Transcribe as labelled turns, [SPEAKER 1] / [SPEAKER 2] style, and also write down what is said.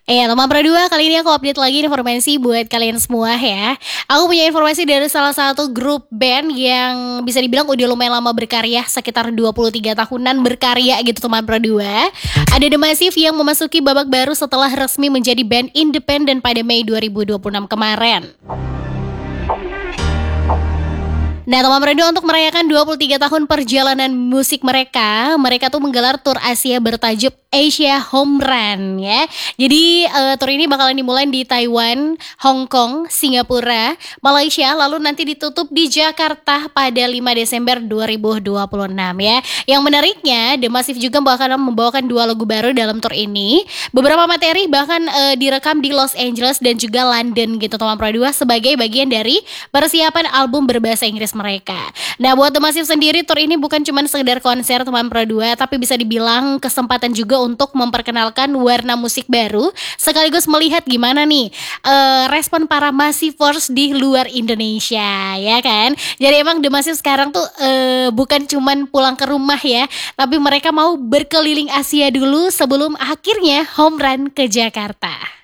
[SPEAKER 1] Teman Pro 2, kali ini aku update lagi informasi buat kalian semua ya. Aku punya informasi dari salah satu grup band yang bisa dibilang udah lumayan lama berkarya, sekitar 23 tahunan berkarya gitu teman Pro 2. Ada The Massive yang memasuki babak baru setelah resmi menjadi band independen pada Mei 2026 kemarin. Nah, teman Merindu, untuk merayakan 23 tahun perjalanan musik mereka tuh menggelar tour Asia bertajuk Asia Home Run ya. Jadi tour ini bakalan dimulai di Taiwan, Hong Kong, Singapura, Malaysia, lalu nanti ditutup di Jakarta pada 5 Desember 2026 ya. Yang menariknya, The Massive juga bakalan membawakan 2 lagu baru dalam tour ini. Beberapa materi bahkan direkam di Los Angeles dan juga London gitu teman Pro 2 sebagai bagian dari persiapan album berbahasa Inggris mereka. Nah, buat The Massive sendiri, tour ini bukan cuma sekedar konser teman Pro 2, tapi bisa dibilang kesempatan juga untuk memperkenalkan warna musik baru, sekaligus melihat gimana nih respon para Massivers di luar Indonesia, ya kan? Jadi emang The Massive sekarang tuh bukan cuman pulang ke rumah ya, tapi mereka mau berkeliling Asia dulu sebelum akhirnya home run ke Jakarta.